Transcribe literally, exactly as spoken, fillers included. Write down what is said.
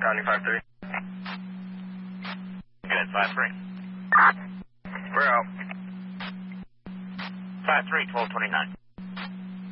ninety-five three. Good, five three. We're out. five three, twelve twenty-nine.